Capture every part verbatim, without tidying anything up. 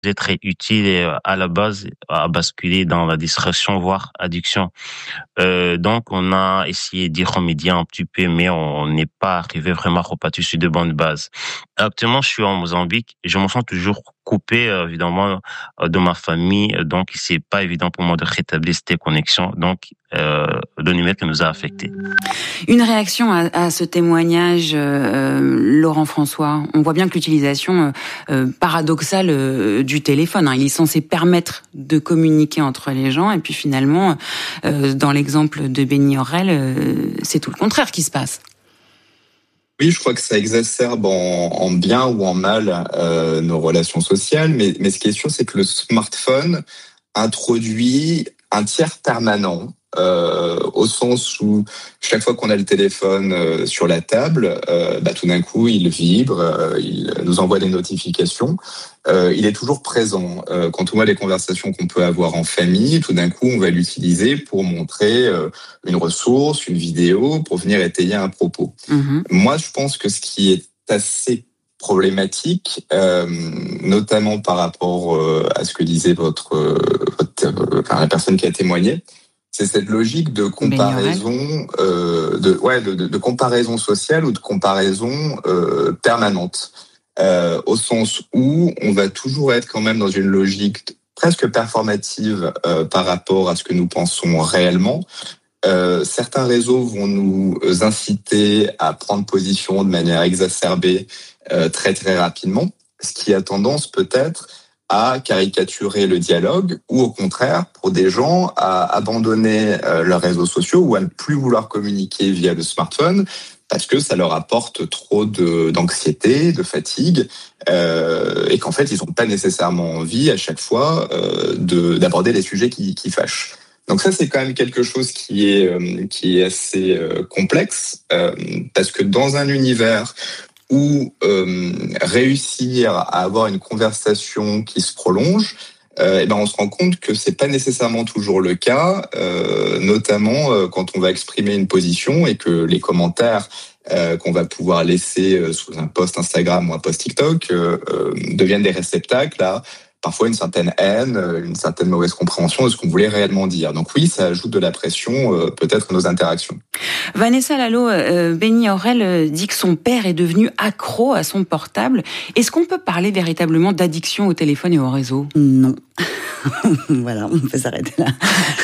est très utile et euh, à la base à basculer dans la distraction, voire addiction. Euh, donc, on a essayé d'y remédier un petit peu, mais on n'est pas arrivé vraiment à repartir sur de bonnes bases. Actuellement, je suis en Mozambique et je me sens toujours coupé, euh, évidemment, euh, de ma famille. Donc, c'est pas évident pour moi de rétablir cette connexion. Donc, euh, le numérique nous a affectés. Une réaction à, à ce témoignage, euh, Laurent François. On voit bien que l'utilisation euh, paradoxale euh, du téléphone, hein, il est censé permettre de communiquer entre les gens, et puis finalement, euh, dans l'exemple de Benny Orel, euh, c'est tout le contraire qui se passe. Oui, je crois que ça exacerbe en, en bien ou en mal euh, nos relations sociales, mais, mais ce qui est sûr, c'est que le smartphone introduit un tiers permanent, euh, au sens où chaque fois qu'on a le téléphone euh, sur la table, euh, bah, tout d'un coup, il vibre, euh, il nous envoie des notifications. Euh, il est toujours présent. Euh, quand on voit les conversations qu'on peut avoir en famille, tout d'un coup, on va l'utiliser pour montrer euh, une ressource, une vidéo, pour venir étayer un propos. Mmh. Moi, je pense que ce qui est assez problématique, euh, notamment par rapport euh, à ce que disait votre, euh, votre euh, enfin, la personne qui a témoigné, c'est cette logique de comparaison, euh, de, ouais, de, de, de comparaison sociale ou de comparaison euh, permanente, euh, au sens où on va toujours être quand même dans une logique presque performative euh, par rapport à ce que nous pensons réellement. Euh, certains réseaux vont nous inciter à prendre position de manière exacerbée euh, très très rapidement, ce qui a tendance peut-être à caricaturer le dialogue ou au contraire pour des gens à abandonner euh, leurs réseaux sociaux ou à ne plus vouloir communiquer via le smartphone parce que ça leur apporte trop de, d'anxiété, de fatigue euh, et qu'en fait ils n'ont pas nécessairement envie à chaque fois euh, de, d'aborder les sujets qui, qui fâchent. Donc ça, c'est quand même quelque chose qui est euh, qui est assez euh, complexe euh, parce que dans un univers où euh, réussir à avoir une conversation qui se prolonge, euh, et ben on se rend compte que c'est pas nécessairement toujours le cas, euh, notamment euh, quand on va exprimer une position et que les commentaires euh, qu'on va pouvoir laisser euh, sous un post Instagram ou un post TikTok euh, euh, deviennent des réceptacles à parfois une certaine haine, une certaine mauvaise compréhension de ce qu'on voulait réellement dire. Donc oui, ça ajoute de la pression, euh, peut-être, à nos interactions. Vanessa Lalo, euh, Benny Orel dit que son père est devenu accro à son portable. Est-ce qu'on peut parler véritablement d'addiction au téléphone et au réseau ? Non. Voilà, on peut s'arrêter là.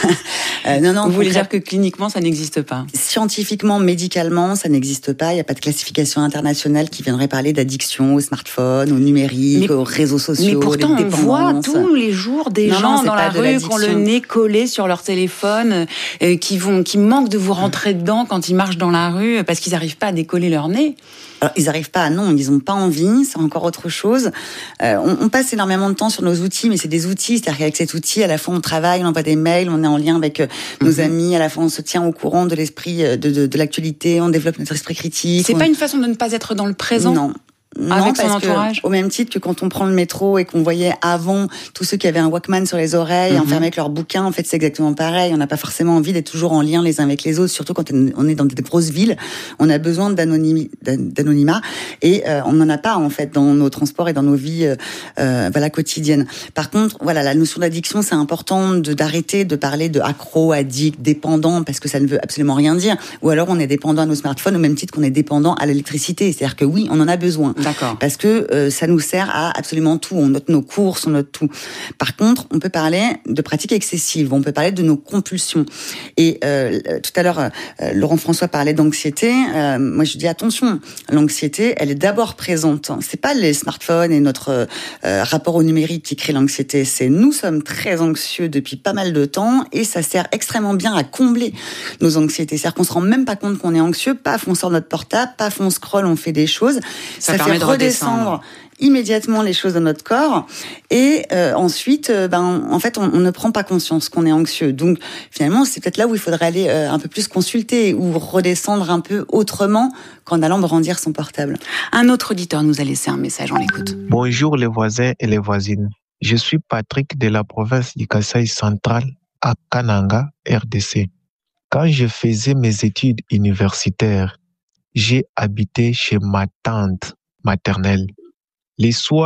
euh, non, non. Vous voulez dire que cliniquement, ça n'existe pas ? Scientifiquement, médicalement, ça n'existe pas. Il n'y a pas de classification internationale qui viendrait parler d'addiction au smartphone, au numérique, mais, aux réseaux sociaux. Mais pourtant, on voit tous les jours des non, gens non, dans la rue qui ont le nez collé sur leur téléphone, euh, qui vont, qui manquent de vous rentrer dedans quand ils marchent dans la rue parce qu'ils n'arrivent pas à décoller leur nez. Alors, ils n'arrivent pas à non, ils n'ont pas envie, c'est encore autre chose. Euh, on, on passe énormément de temps sur nos outils, mais c'est des outils, c'est-à-dire qu'avec cet outil, à la fois on travaille, on envoie des mails, on est en lien avec euh, nos mm-hmm. amis, à la fois on se tient au courant de l'esprit, de, de, de l'actualité, on développe notre esprit critique. C'est on... pas une façon de ne pas être dans le présent ? Non. Non, avec parce son entourage. Que, au même titre que quand on prend le métro et qu'on voyait avant tous ceux qui avaient un Walkman sur les oreilles, mm-hmm. enfermés avec leurs bouquins, en fait, c'est exactement pareil. On n'a pas forcément envie d'être toujours en lien les uns avec les autres, surtout quand on est dans des grosses villes. On a besoin d'anonymi- d'anonymat et euh, on n'en a pas, en fait, dans nos transports et dans nos vies euh, voilà, quotidiennes. Par contre, voilà, la notion d'addiction, c'est important de, d'arrêter de parler de accro, addict, dépendant, parce que ça ne veut absolument rien dire. Ou alors, on est dépendant à nos smartphones au même titre qu'on est dépendant à l'électricité. C'est-à-dire que oui, on en a besoin. D'accord. Parce que euh, ça nous sert à absolument tout. On note nos courses, on note tout. Par contre, on peut parler de pratiques excessives. On peut parler de nos compulsions. Et euh, tout à l'heure, euh, Laurent François parlait d'anxiété. Euh, moi, je dis attention. L'anxiété, elle est d'abord présente. C'est pas les smartphones et notre euh, rapport au numérique qui crée l'anxiété. C'est nous sommes très anxieux depuis pas mal de temps et ça sert extrêmement bien à combler nos anxiétés. C'est-à-dire qu'on se rend même pas compte qu'on est anxieux. Paf, on sort notre portable. Paf, on scrolle, on fait des choses. Ça, ça permet fait de redescendre redescendre immédiatement les choses dans notre corps et euh, ensuite euh, ben en fait on, on ne prend pas conscience qu'on est anxieux. Donc finalement c'est peut-être là où il faudrait aller euh, un peu plus consulter ou redescendre un peu autrement qu'en allant brandir son portable. Un autre auditeur nous a laissé un message, on l'écoute. Bonjour les voisins et les voisines. Je suis Patrick de la province du Kasaï central à Kananga, R D C. Quand je faisais mes études universitaires, j'ai habité chez ma tante maternelle. Les soirs,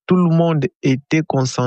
tout le monde était concentré